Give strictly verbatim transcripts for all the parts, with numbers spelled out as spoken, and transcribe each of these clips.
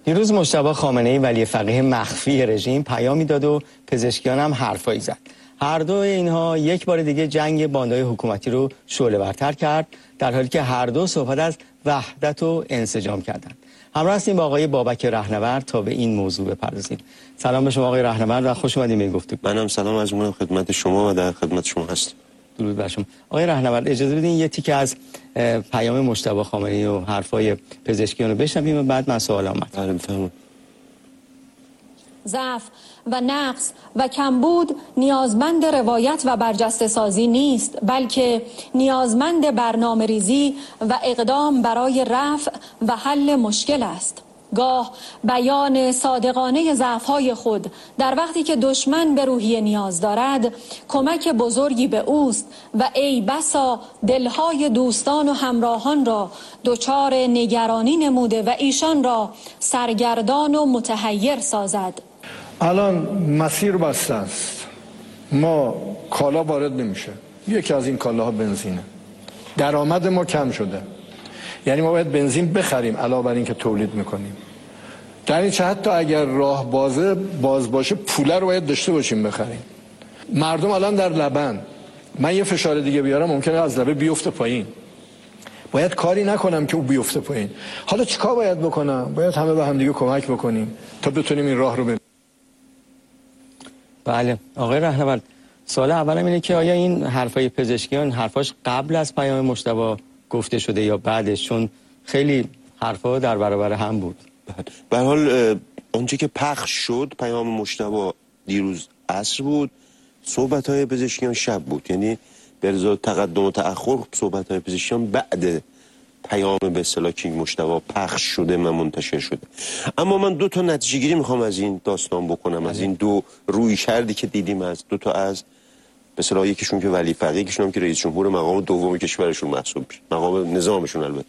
دیروز مجتبی خامنه‌ای ولی فقیه مخفی رژیم پیامی داد و پزشکیان هم حرفایی زد. هر دو اینها یک بار دیگه جنگ باندهای حکومتی رو شعله‌ورتر کرد، در حالی که هر دو صحبت از وحدت و انسجام کردند. همراه هستیم با آقای بابک رهنورد تا به این موضوع بپردازیم. سلام به شما آقای رهنورد و خوش اومدید به گفتگو. منم سلام عرض می‌کنم خدمت شما و در خدمت شما هستم. درود بر شما. آقای رهنورد اجازه بدین یه تیکه از پیام مجتبی خامنه‌ای و حرفای پزشکیان رو بشنویم و بعد من سوالام مطرح بله بفرمایید. ضعف و نقص و کمبود نیازمند روایت و برجسته سازی نیست، بلکه نیازمند برنامه ریزی و اقدام برای رفع و حل مشکل است. گاه بیان صادقانه ضعف‌های خود در وقتی که دشمن به روحیه نیاز دارد کمک بزرگی به اوست و ای بسا دلهای دوستان و همراهان را دچار نگرانی نموده و ایشان را سرگردان و متحیر سازد. الان مسیر بسته است، ما کالا وارد نمیشه. یکی از این کالاها بنزینه. درآمد ما کم شده، یعنی ما باید بنزین بخریم علاوه بر این که تولید میکنیم. در این چه حتی اگر راه بازه باز باشه پوله رو باید داشته باشیم بخریم. مردم الان در لبن، من یه فشار دیگه بیارم ممکنه از لبه بیفته پایین، باید کاری نکنم که او بیفته پایین. حالا چیکار باید بکنم؟ باید همه به هم دیگه کمک بکنیم تا بتونیم این راه رو بریم. بله آقای رهنورد، سوال اولم اینه که آیا این حرفای پزشکیان حرفاش قبل از پیام مجتبی گفته شده یا بعدش؟ چون خیلی حرفا در برابر هم بود. به هر حال آنچه که پخش شد پیام مجتبی دیروز عصر بود، صحبت‌های پزشکیان شب بود. یعنی به ازای تقدم و تأخر صحبت‌های پزشکیان بعد پیام به اصطلاح کینگ مجتبی پخش شده و منتشر شده. اما من دو تا نتیجه گیری میخوام از این داستان بکنم، از این دو روی کردی که دیدیم، از دو تا از به اصطلاح یکیشون که ولی فقیه، یکیشون هم که رئیس جمهور مقام دوم کشورشون محسوب میشه، مقام نظامشون. البته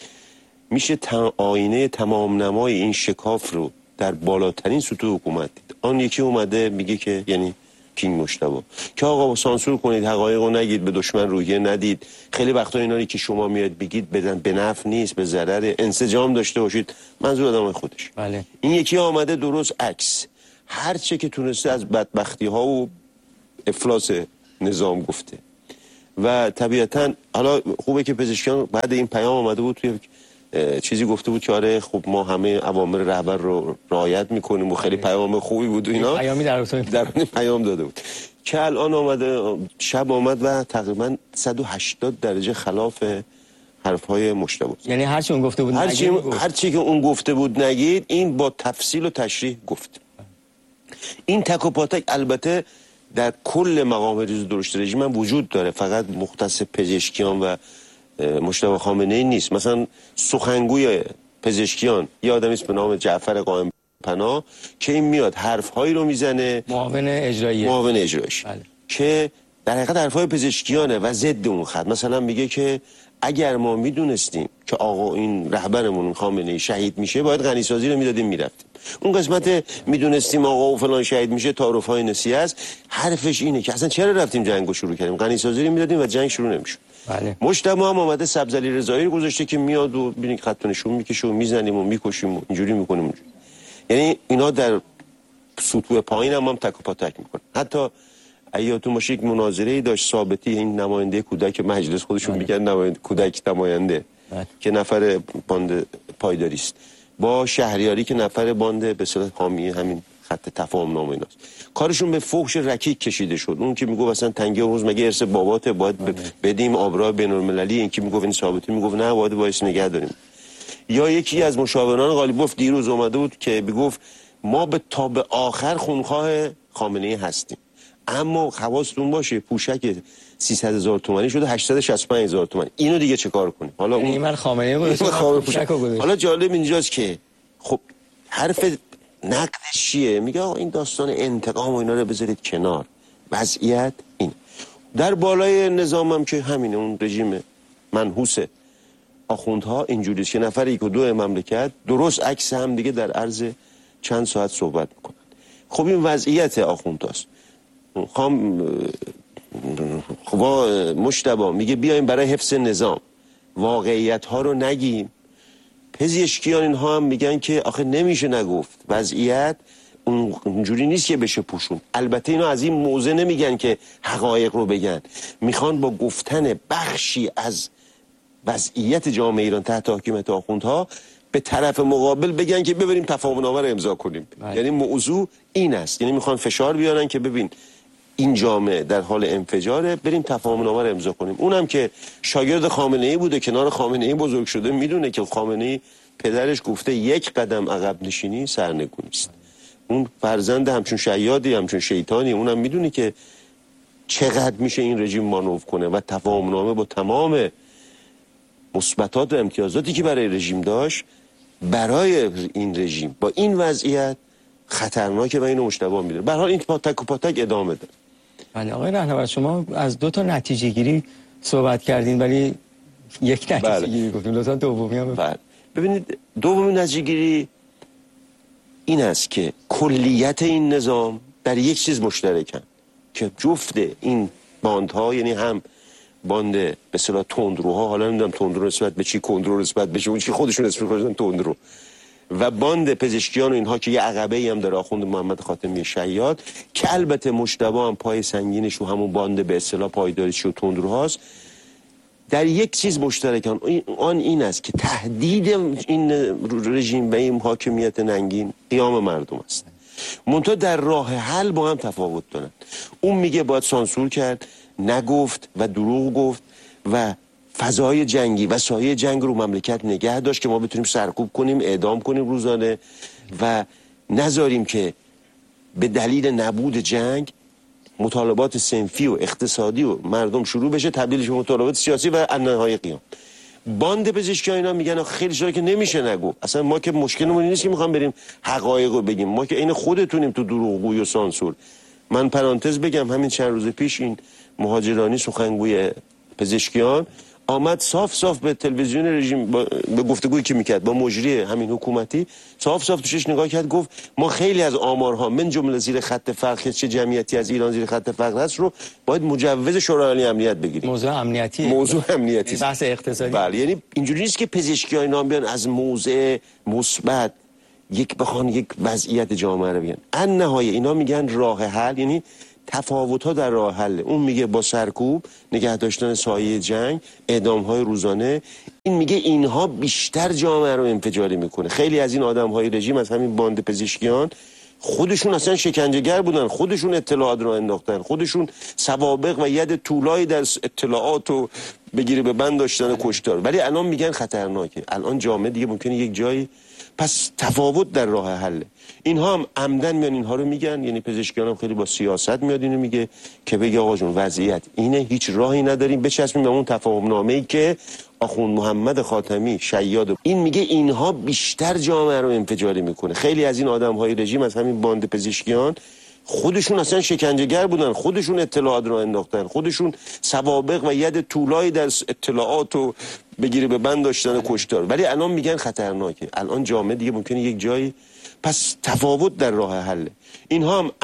میشه آینه تمام نمای این شکاف رو در بالاترین سطوح حکومت دید. آن یکی اومده میگه که یعنی کینگ مجتبی که آقا سانسور کنید، حقایق رو نگید، به دشمن روحیه ندید، خیلی وقتا اینایی که شما میاد بگید بدن به نفع نیست، به ضرر، انسجام داشته باشید. منظور آدمای خودش. بله. این یکی آمده درست عکس، هر چه که تونسته از بدبختی ها و افلاس نظام گفته. و طبیعتا حالا خوبه که پزشکیان بعد این پیام آمده بود توی چیزی گفته بود که آره خب ما همه اوامر رهبر رو رعایت میکنیم و خیلی پیام خوبی بود و اینا. پیامی در در پیام داده بود که الان آمده شب آمد و تقریبا صد و هشتاد درجه خلاف حرفهای مجتبی. یعنی هر چی اون گفته بود هر نگید، چی هر چی که اون گفته بود نگید، این با تفصیل و تشریح گفت. این تک و پاتک البته در کل مقام ریز درشت رژیم هم وجود داره، فقط مختص پزشکیان و مجتبی خامنه‌ای نیست. مثلا سخنگوی پزشکیان یه آدمی است به نام جعفر قائم پناه که این میاد حرفهایی رو میزنه، معاون اجرایی معاون اجرایش بله. که در حقیقت حرفهای پزشکیانه و ضد اون خط. مثلا میگه که اگر ما میدونستیم که آقا این رهبرمون خامنه‌ای شهید میشه باید غنیسازی رو میدادیم میرفتیم. اون قسمت میدونستیم آقا و فلان شهید میشه تعارف‌های نسیه است. حرفش اینه که اصلا چرا رفتیم جنگو شروع کردیم، غنیسازی رو میدادیم و جنگ شروع نمیشد. بله. مجتبی هم آمده سبزعلی رضایی رو گذاشته که میاد و ببینید خط نشون میکشه و میزنیم و میکشیم و اینجوری میکنیم اونجوری. یعنی اینا در سطوح پایین هم هم تک و پا تک میکنن. حتی ایاتون باشه یک مناظره‌ای داشت ثابتی، این نماینده کودک مجلس خودشون میگن نماینده کودک نماینده بله. که نفر باند پایداری است، با شهریاری که نفر باند به اصطلاح حامی همین خط تفاهم نامه ایناست. کارشون به فحش رکیک کشیده شد. اون که میگه مثلا تنگه حوض مگه ارث باباته باید بدیم آبراه بین‌المللی، این که میگه این ثابتی میگه نه باید وایس نگه داریم. یا یکی از مشاوران غالیباف دیروز اومده بود که میگفت ما به تا به آخر خونخواه خامنه‌ای هستیم، اما حواستون باشه پوشک سیصد هزار تومانی شده هشتصد و شصت و پنج هزار تومان. اینو دیگه چه کار کنیم؟ حالا اون من خامنه‌ای گذاشتم پوشک رو گذاشتم. حالا جالب اینجاست که خب حرف نقدش چیه؟ میگه آقا این داستان انتقام و اینا رو بذارید کنار، وضعیت این در بالای نظام هم که همینه، اون رژیم منحوس آخوندها اینجوری که نفر یک و دو مملکت درست عکس هم دیگه در عرض چند ساعت صحبت میکنن. خب این وضعیت آخوندهاست. خام خب مجتبی میگه بیایم برای حفظ نظام واقعیت ها رو نگیم، پزشکیان اینها هم میگن که آخه نمیشه نگفت، وضعیت اونجوری نیست که بشه پوشون. البته اینا از این موضع نمیگن که حقایق رو بگن، میخوان با گفتن بخشی از وضعیت جامعه ایران تحت حاکمیت آخوندها به طرف مقابل بگن که ببریم تفاهم‌نامه رو امضا کنیم. بله. یعنی موضوع این است، یعنی میخوان فشار بیارن که ببین این جامعه در حال انفجاره، بریم تفاهم‌نامه رو امضا کنیم. اونم که شاگرد خامنه‌ای بوده، کنار خامنه‌ای بزرگ شده، میدونه که خامنه‌ای پدرش گفته یک قدم عقب نشینی سرنگونی است. اون فرزند همچون شیادی، همچون شیطانی، اونم میدونه که چقدر میشه این رژیم مانور کنه و تفاهم‌نامه با تمام مثبتات و امتیازاتی که برای رژیم داشت، برای این رژیم با این وضعیت خطرناکه و اینو مشتبه میده. به هر حال این پاتک و پاتک ادامه ده. بله آقای رهنورد، شما از دو تا نتیجه گیری صحبت کردین ولی یک نتیجه بله. گیری گفتین، لطفا دومی هم بله. ببینید دومی نتیجه گیری این است که کلیت این نظام در یک چیز مشترکن که جفت این باندها، یعنی هم باند به اصطلاح تندروها، حالا نمیدونم تندرو نسبت به چی، کندرو نسبت به چی، اون چی خودشون اسم می‌ذارن تندرو، و باند پزشکیان و اینها که یه عقبه‌ای هم داره آخوند محمد خاتمی شیاد، که البته مجتبی هم پای سنگینش رو همون باند به اصطلاح پایداریچی و تندروهاست، در یک چیز مشترکان، آن این است که تهدید این رژیم و این حاکمیت ننگین قیام مردم است. منتها در راه حل با هم تفاوت دارن. اون میگه باید سانسور کرد، نگفت و دروغ گفت و فضای جنگی و سایه جنگ رو مملکت نگه داشت که ما بتونیم سرکوب کنیم، اعدام کنیم روزانه و نذاریم که به دلیل نبود جنگ مطالبات صنفی و اقتصادی و مردم شروع بشه تبدیلش به مطالبات سیاسی و نهایی قیام. باند پزشکیان اینا میگن خیلی چیزا که نمیشه نگفت. اصلا ما که مشکلمون نیست که میخوام بریم حقایق رو بگیم، ما که عین خودتونیم تو دروغگویی و سانسور. من پرانتز بگم، همین چند روز پیش این مهاجرانی سخنگوی پزشکیان آمد صاف صاف به تلویزیون رژیم به گفتگویی که میکرد با مجری همین حکومتی صاف صاف توشش نگاه کرد، گفت ما خیلی از آمارها من جمله زیر خط فقر، چه جمعیتی از ایران زیر خط فقر هست رو باید مجوز شورای عالی امنیت بگیریم. موضوع امنیتی، موضوع امنیتی، بحث اقتصادی. بله، یعنی اینجوری نیست که پزشکیان اینا بیان از موضع مثبت یک بخوان یک وضعیت جامعه رو بگن. ان نهایه اینا میگن راه حل، یعنی تفاوت‌ها در راه حل. اون میگه با سرکوب، نگه داشتن سایه جنگ، اعدام‌های روزانه. این میگه اینها بیشتر جامعه رو انفجاری میکنه. خیلی از این آدم‌های رژیم از همین باند پزشکیان خودشون اصلا شکنجهگر بودن، خودشون اطلاعات رو انداختن، خودشون سوابق و ید طولایی در اطلاعات رو بگیره به بند داشتن کشتار، ولی الان میگن خطرناکه. الان جامعه دیگه ممکنه یک جایی، پس تفاوت در راه حل. اینها هم عمدن میان اینها رو میگن، یعنی پزشکیان هم خیلی با سیاست میاد اینو میگه که بگه آقا جون وضعیت اینه، هیچ راهی نداریم، بچسبیم به اون تفاهم نامه‌ای که آخوند محمد خاتمی شیاد. این میگه اینها بیشتر جامعه رو انفجاری میکنه. خیلی از این آدم‌های رژیم از همین باند پزشکیان خودشون اصلا شکنجهگر بودن، خودشون اطلاعات رو انداختن، خودشون سوابق و ید طولایی در اطلاعات رو بگیره به بند داشتن کشتار، ولی الان میگن خطرناکه. الان جامعه دیگه ممکنه یک جایی، پس تفاوت در راه حل. اینها هم